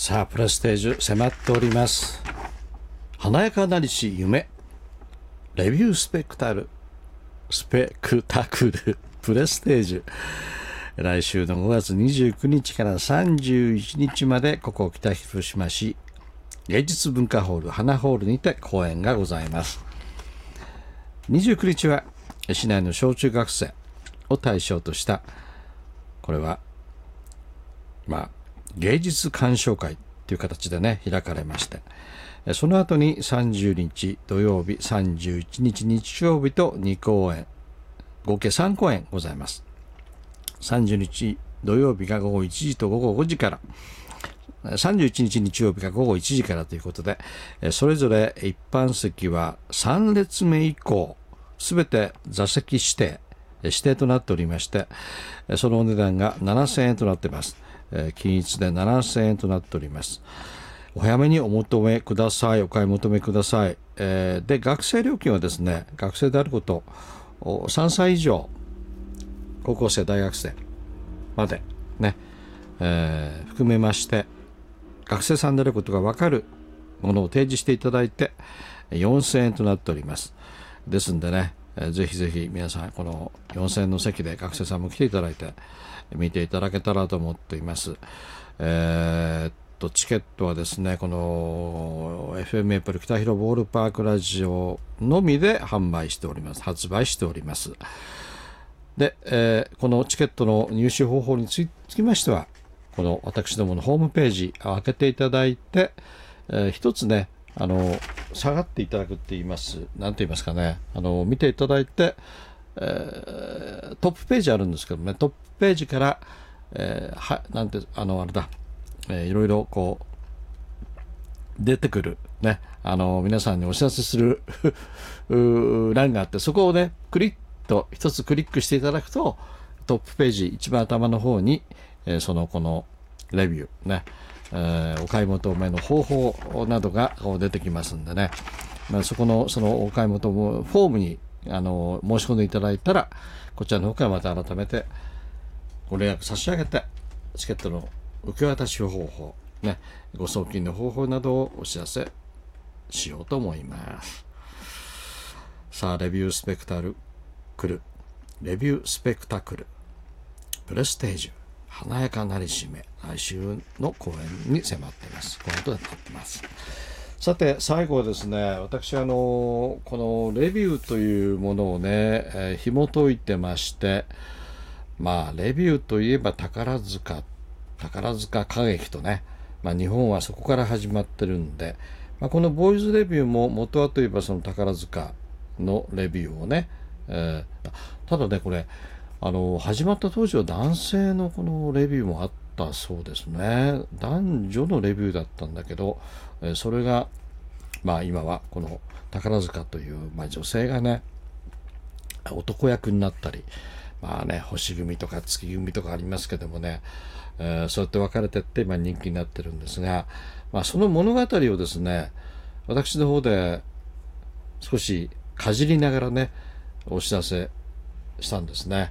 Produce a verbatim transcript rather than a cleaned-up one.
さあプレステージ迫っております。華やかなりし夢レビュースペクタルスペクタクルプレステージ、来週のごがつにじゅうくにちからさんじゅういちにちまでここ北広島市芸術文化ホール花ホールにて公演がございます。にじゅうくにちは市内の小中学生を対象としたこれはまあ芸術鑑賞会という形でね開かれまして、その後にさんじゅうにち土曜日、さんじゅういちにち日曜日とにこうえん、合計さんこうえんございます。さんじゅうにち土曜日がごごいちじとごごごじから、さんじゅういちにち日曜日がごごいちじからということで、それぞれ一般席はさんれつめ以降すべて座席指定指定となっておりまして、そのお値段がななせんえんとなっています。均一でななせんえんとなっております。お早めにお求めください。お買い求めください。えー、で学生料金はですね、学生であることさんさい以上、高校生大学生までね、えー、含めまして学生さんであることが分かるものを提示していただいてよんせんえんとなっております。ですんでね、えー、ぜひぜひ皆さんこのよんせんえんの席で学生さんも来ていただいて見ていただけたらと思っています。えー、っとチケットはですね、この エフエム メープル北広ボールパークラジオのみで販売しております。発売しております。で、えー、このチケットの入手方法につきましては、この私どものホームページを開けていただいて、えー、一つね、あの下がっていただくって言います。なんて言いますかね、あの見ていただいて、えー、トップページあるんですけどね、トップページから、えー、はなんてあのあれだ、えー、いろいろこう出てくるね、あの皆さんにお知らせする欄があって、そこをねクリッと一つクリックしていただくとトップページ一番頭の方に、えー、そのこのレビューね、えー、お買い求めの方法などがこう出てきますんでね、まあ、そこのそのお買い求めフォームにあの申し込んでいただいたら、こちらの方からまた改めてご連絡差し上げて、チケットの受け渡し方法ね、ご送金の方法などをお知らせしようと思います。さあレビュースペクタルクルレビュースペクタクルプレステージ華やかなりしめ、来週の公演に迫っています。このことになっています。さて最後はですね、私あのこのレビューというものをね、えー、紐解いてまして、まあレビューといえば宝塚宝塚歌劇とね、まあ、日本はそこから始まってるんで、まあ、このボーイズレビューも元はといえばその宝塚のレビューをね、えー、ただねこれあの始まった当時は男性のこのレビューもあったそうですね。男女のレビューだったんだけど、えー、それがまあ今はこの宝塚という、まあ、女性がね男役になったり、まあね星組とか月組とかありますけどもね、えー、そうやって分かれてって今人気になってるんですが、まあ、その物語をですね私の方で少しかじりながらねお知らせしたんですね。